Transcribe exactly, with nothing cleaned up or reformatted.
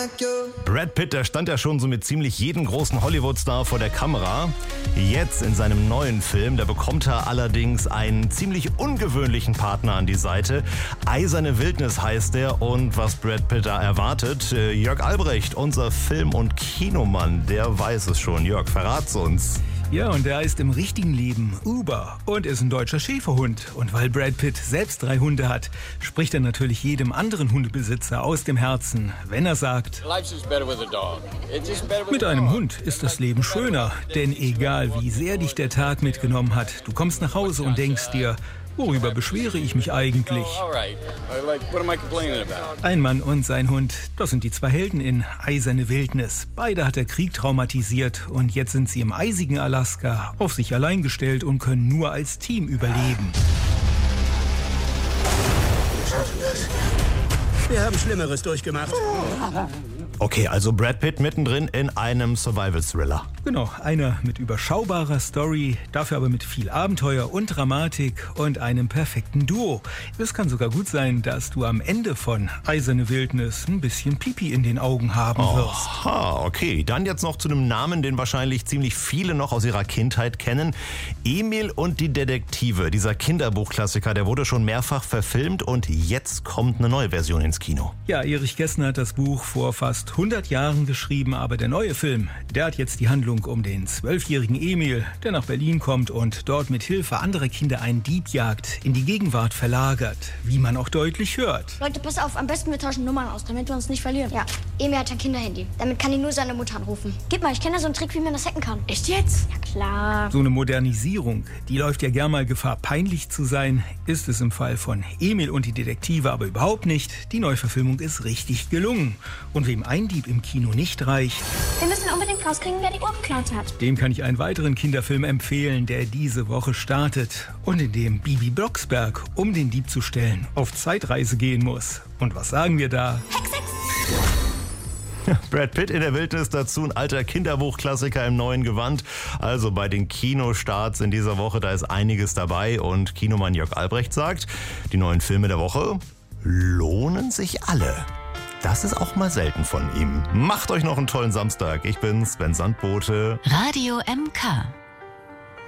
Brad Pitt, der stand ja schon so mit ziemlich jedem großen Hollywood-Star vor der Kamera. Jetzt in seinem neuen Film, da bekommt er allerdings einen ziemlich ungewöhnlichen Partner an die Seite. Eiserne Wildnis heißt er, und was Brad Pitt da erwartet, Jörg Albrecht, unser Film- und Kinomann, der weiß es schon. Jörg, verrat's uns. Ja, und er heißt im richtigen Leben Uber und ist ein deutscher Schäferhund. Und weil Brad Pitt selbst drei Hunde hat, spricht er natürlich jedem anderen Hundebesitzer aus dem Herzen, wenn er sagt: Mit einem Hund ist das Leben schöner, denn egal wie sehr dich der Tag mitgenommen hat, du kommst nach Hause und denkst dir: Worüber beschwere ich mich eigentlich? Ein Mann und sein Hund, das sind die zwei Helden in Eiserne Wildnis. Beide hat der Krieg traumatisiert und jetzt sind sie im eisigen Alaska auf sich allein gestellt und können nur als Team überleben. Wir schaffen das. Wir haben Schlimmeres durchgemacht. Okay, also Brad Pitt mittendrin in einem Survival-Thriller. Genau, einer mit überschaubarer Story, dafür aber mit viel Abenteuer und Dramatik und einem perfekten Duo. Es kann sogar gut sein, dass du am Ende von Eiserne Wildnis ein bisschen Pipi in den Augen haben wirst. Aha, okay. Dann jetzt noch zu einem Namen, den wahrscheinlich ziemlich viele noch aus ihrer Kindheit kennen. Emil und die Detektive, dieser Kinderbuchklassiker, der wurde schon mehrfach verfilmt und jetzt kommt eine neue Version ins Kino. Ja, Erich Kästner hat das Buch vor fast hundert Jahren geschrieben, aber der neue Film, der hat jetzt die Handlung um den zwölfjährigen Emil, der nach Berlin kommt und dort mit Hilfe anderer Kinder einen Dieb jagt, in die Gegenwart verlagert, wie man auch deutlich hört. Leute, pass auf, am besten wir tauschen Nummern aus, damit wir uns nicht verlieren. Ja, Emil hat ein Kinderhandy, damit kann ihn nur seine Mutter anrufen. Gib mal, ich kenne da so einen Trick, wie man das hacken kann. Echt jetzt? Ja, klar. So eine Modernisierung, die läuft ja gern mal Gefahr, peinlich zu sein, ist es im Fall von Emil und die Detektive aber überhaupt nicht. Die Neuverfilmung ist richtig gelungen. Und wem ein Dieb im Kino nicht reicht, Wir müssen unbedingt rauskriegen, wer die Uhr geklaut hat. dem kann ich einen weiteren Kinderfilm empfehlen, der diese Woche startet und in dem Bibi Blocksberg, um den Dieb zu stellen, auf Zeitreise gehen muss. Und was sagen wir da? Brad Pitt in der Wildnis, dazu ein alter Kinderbuchklassiker im neuen Gewand. Also bei den Kinostarts in dieser Woche, da ist einiges dabei. Und Kinomann Jörg Albrecht sagt, die neuen Filme der Woche lohnen sich alle. Das ist auch mal selten von ihm. Macht euch noch einen tollen Samstag. Ich bin Sven Sandbote. Radio M K.